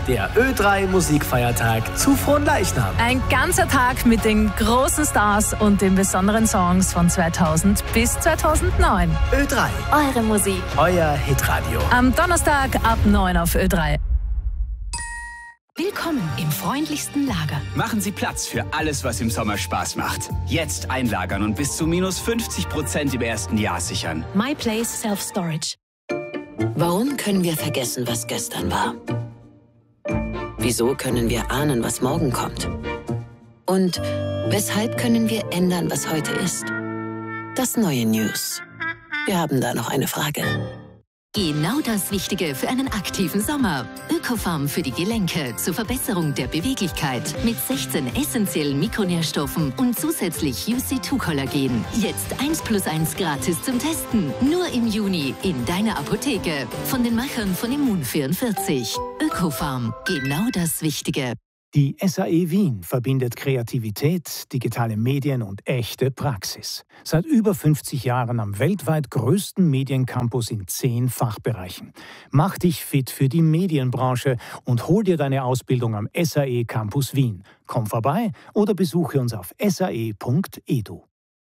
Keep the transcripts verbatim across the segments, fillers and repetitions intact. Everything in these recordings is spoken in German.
der Ö drei Musikfeiertag zu Fronleichnam. Ein ganzer Tag mit den großen Stars und den besonderen Songs von zweitausend bis zweitausendneun. Ö drei. Eure Musik. Euer Hitradio. Am Donnerstag ab neun auf Ö drei. Willkommen im freundlichsten Lager. Machen Sie Platz für alles, was im Sommer Spaß macht. Jetzt einlagern und bis zu minus fünfzig Prozent im ersten Jahr sichern. My Place Self Storage. Warum können wir vergessen, was gestern war? Wieso können wir ahnen, was morgen kommt? Und weshalb können wir ändern, was heute ist? Das neue News. Wir haben da noch eine Frage. Genau das Wichtige für einen aktiven Sommer. Ökofarm für die Gelenke zur Verbesserung der Beweglichkeit mit sechzehn essentiellen Mikronährstoffen und zusätzlich U C zwei Kollagen. Jetzt eins plus eins gratis zum Testen. Nur im Juni in deiner Apotheke. Von den Machern von Immun vierundvierzig. Ökofarm. Genau das Wichtige. Die S A E Wien verbindet Kreativität, digitale Medien und echte Praxis. Seit über fünfzig Jahren am weltweit größten Mediencampus in zehn Fachbereichen. Mach dich fit für die Medienbranche und hol dir deine Ausbildung am S A E Campus Wien. Komm vorbei oder besuche uns auf s a e punkt e d u.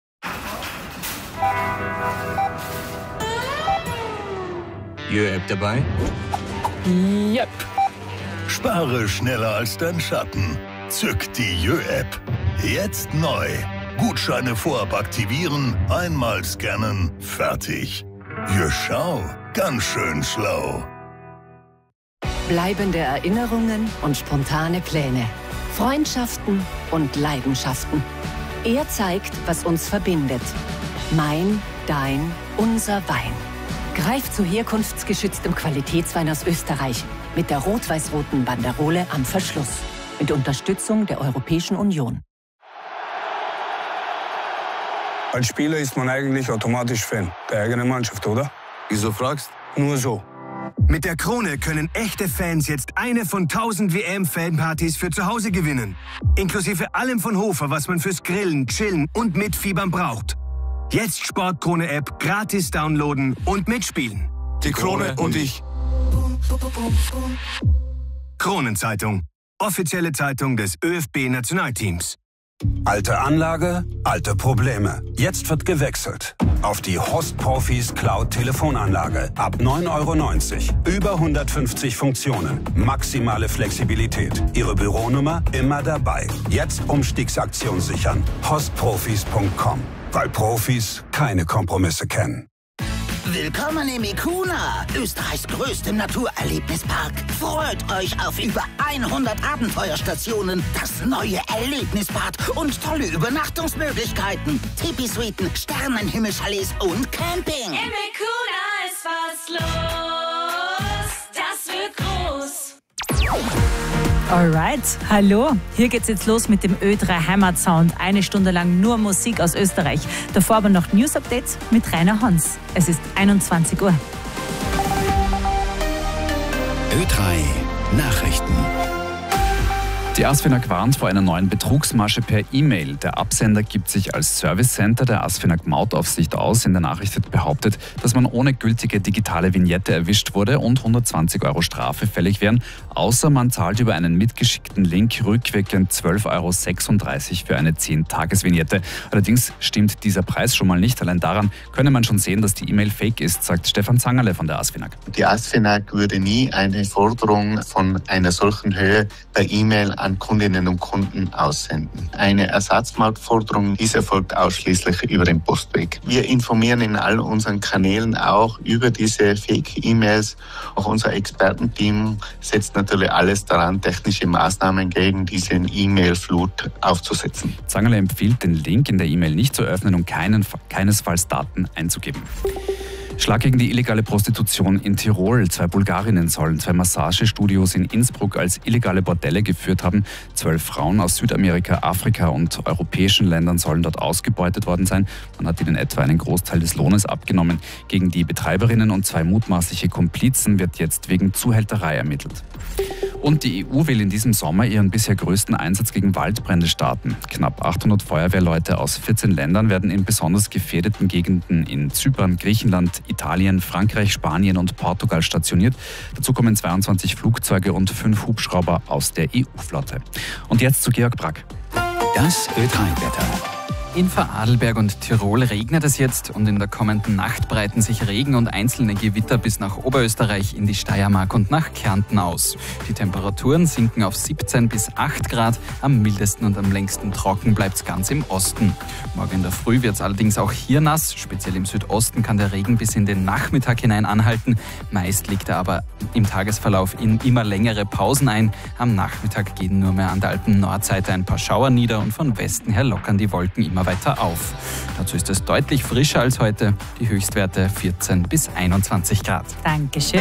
Jö-App dabei? Yep. Spare schneller als dein Schatten. Zück die Jö-App. Jetzt neu. Gutscheine vorab aktivieren, einmal scannen, fertig. Jö, schau, ganz schön schlau. Bleibende Erinnerungen und spontane Pläne. Freundschaften und Leidenschaften. Er zeigt, was uns verbindet. Mein, dein, unser Wein. Greif zu herkunftsgeschütztem Qualitätswein aus Österreich. Mit der rot-weiß-roten Banderole am Verschluss. Mit Unterstützung der Europäischen Union. Als Spieler ist man eigentlich automatisch Fan der eigenen Mannschaft, oder? Wieso fragst? Nur so. Mit der Krone können echte Fans jetzt eine von tausend W M-Fanpartys für zu Hause gewinnen. Inklusive allem von Hofer, was man fürs Grillen, Chillen und Mitfiebern braucht. Jetzt Sportkrone-App gratis downloaden und mitspielen. Die Krone und ich. Kronenzeitung. Offizielle Zeitung des Ö F B-Nationalteams. Alte Anlage, alte Probleme. Jetzt wird gewechselt. Auf die Host Profis Cloud Telefonanlage. Ab neun Euro neunzig. Über hundertfünfzig Funktionen. Maximale Flexibilität. Ihre Büronummer immer dabei. Jetzt Umstiegsaktion sichern. hostprofis punkt com. Weil Profis keine Kompromisse kennen. Willkommen im Ikuna, Österreichs größtem Naturerlebnispark. Freut euch auf über hundert Abenteuerstationen, das neue Erlebnisbad und tolle Übernachtungsmöglichkeiten. Tipi-Suiten, Sternenhimmelchalets und Camping. Im Ikuna ist was los, das wird groß. Alright, hallo. Hier geht's jetzt los mit dem Ö drei Heimatsound. Eine Stunde lang nur Musik aus Österreich. Davor aber noch News-Updates mit Rainer Hans. Es ist einundzwanzig Uhr. Ö drei Nachrichten. Die ASFINAG warnt vor einer neuen Betrugsmasche per E-Mail. Der Absender gibt sich als Service Center der ASFINAG Mautaufsicht aus. In der Nachricht wird behauptet, dass man ohne gültige digitale Vignette erwischt wurde und hundertzwanzig Euro Strafe fällig wären, außer man zahlt über einen mitgeschickten Link rückwirkend zwölf Euro sechsunddreißig für eine zehn-Tages-Vignette. Allerdings stimmt dieser Preis schon mal nicht. Allein daran könne man schon sehen, dass die E-Mail fake ist, sagt Stefan Zangerle von der ASFINAG. Die ASFINAG würde nie eine Forderung von einer solchen Höhe per E-Mail an Kundinnen und Kunden aussenden. Eine Ersatzmautforderung, dies erfolgt ausschließlich über den Postweg. Wir informieren in all unseren Kanälen auch über diese Fake-E-Mails. Auch unser Expertenteam setzt natürlich alles daran, technische Maßnahmen gegen diese E-Mail-Flut aufzusetzen. Zangerle empfiehlt, den Link in der E-Mail nicht zu öffnen und keinen, keinesfalls Daten einzugeben. Schlag gegen die illegale Prostitution in Tirol. Zwei Bulgarinnen sollen zwei Massagestudios in Innsbruck als illegale Bordelle geführt haben. Zwölf Frauen aus Südamerika, Afrika und europäischen Ländern sollen dort ausgebeutet worden sein. Man hat ihnen etwa einen Großteil des Lohnes abgenommen. Gegen die Betreiberinnen und zwei mutmaßliche Komplizen wird jetzt wegen Zuhälterei ermittelt. Und die E U will in diesem Sommer ihren bisher größten Einsatz gegen Waldbrände starten. Knapp achthundert Feuerwehrleute aus vierzehn Ländern werden in besonders gefährdeten Gegenden in Zypern, Griechenland, Italien, Frankreich, Spanien und Portugal stationiert. Dazu kommen zweiundzwanzig Flugzeuge und fünf Hubschrauber aus der E U-Flotte. Und jetzt zu Georg Brack. Das Ö drei Wetter. In Vorarlberg und Tirol regnet es jetzt und in der kommenden Nacht breiten sich Regen und einzelne Gewitter bis nach Oberösterreich, in die Steiermark und nach Kärnten aus. Die Temperaturen sinken auf siebzehn bis acht Grad. Am mildesten und am längsten trocken bleibt es ganz im Osten. Morgen in der Früh wird es allerdings auch hier nass. Speziell im Südosten kann der Regen bis in den Nachmittag hinein anhalten. Meist liegt er aber im Tagesverlauf in immer längere Pausen ein. Am Nachmittag gehen nur mehr an der Alpen-Nordseite ein paar Schauer nieder und von Westen her lockern die Wolken immer weiter auf. Dazu ist es deutlich frischer als heute. Die Höchstwerte vierzehn bis einundzwanzig Grad. Dankeschön.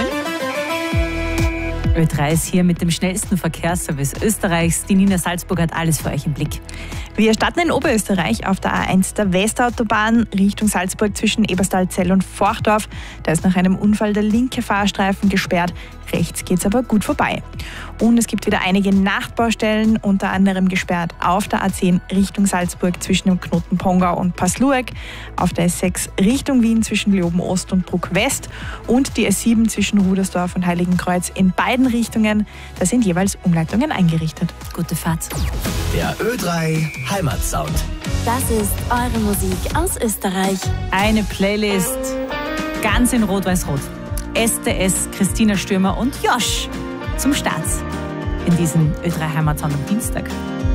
Ö drei ist hier mit dem schnellsten Verkehrsservice Österreichs. Die Nina Salzburg hat alles für euch im Blick. Wir starten in Oberösterreich auf der A eins der Westautobahn Richtung Salzburg zwischen Eberstal-Zell und Forchdorf. Da ist nach einem Unfall der linke Fahrstreifen gesperrt. Rechts geht es aber gut vorbei. Und es gibt wieder einige Nachtbaustellen, unter anderem gesperrt auf der A zehn Richtung Salzburg zwischen dem Knoten Pongau und Passlueck, auf der S sechs Richtung Wien zwischen Leoben Ost und Bruck West und die S sieben zwischen Rudersdorf und Heiligenkreuz in beiden Richtungen. Da sind jeweils Umleitungen eingerichtet. Gute Fahrt. Der Ö drei Heimatsound. Das ist eure Musik aus Österreich. Eine Playlist ganz in Rot-Weiß-Rot. S D S, Christina Stürmer und Josh zum Start in diesem Ö drei Heimatsound am Dienstag.